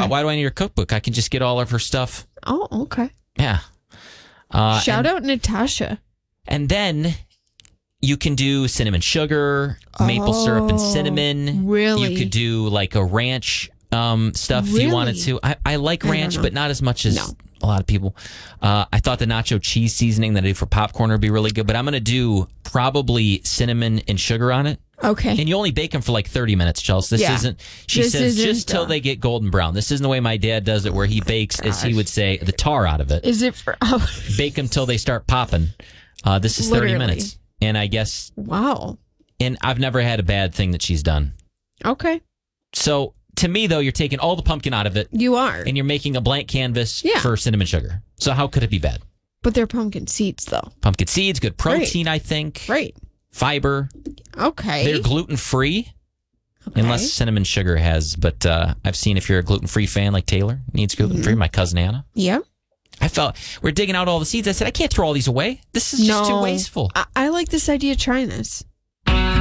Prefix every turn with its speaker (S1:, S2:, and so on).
S1: Okay.
S2: Why do I need her cookbook? I can just get all of her stuff.
S1: Oh, okay.
S2: Yeah.
S1: Shout out Natasha.
S2: And then you can do cinnamon sugar, maple syrup and cinnamon.
S1: Really?
S2: You could do like a ranch stuff if you wanted to. I like ranch, but not as much as a lot of people. I thought the nacho cheese seasoning that I do for popcorn would be really good, but I'm going to do probably cinnamon and sugar on it.
S1: Okay.
S2: And you only bake them for like 30 minutes, Chelsea. This isn't, she says, just till they get golden brown. This isn't the way my dad does it, where he bakes, as he would say, the tar out of it.
S1: Is it for...
S2: Bake them till they start popping. This is 30 minutes. And I guess...
S1: Wow.
S2: And I've never had a bad thing that she's done.
S1: Okay.
S2: So, to me, though, you're taking all the pumpkin out of it.
S1: You are.
S2: And you're making a blank canvas for cinnamon sugar. So how could it be bad?
S1: But they're pumpkin seeds, though.
S2: Pumpkin seeds, good protein, I think.
S1: Right.
S2: Fiber.
S1: Okay.
S2: They're gluten-free. Okay. Unless cinnamon sugar has. But I've seen if you're a gluten-free fan like Taylor, needs gluten-free. My cousin Anna.
S1: Yeah.
S2: I felt, we're digging out all the seeds. I said, I can't throw all these away. This is just too wasteful.
S1: I like this idea of trying this.